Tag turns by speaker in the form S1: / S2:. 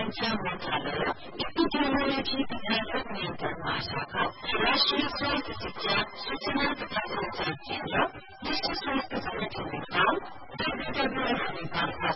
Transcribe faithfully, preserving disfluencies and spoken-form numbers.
S1: संरक्षण मन्त्रालय एपिडेमियोलोजी विज्ञापन नियन्त्रण महाशाखा राष्ट्रिय स्वास्थ्य शिक्षा सूचना तथा संचार केन्द्र विश्व स्वास्थ्य संगठन नेपाल डब्ल्यूडब्ल्यूएफ नेपालका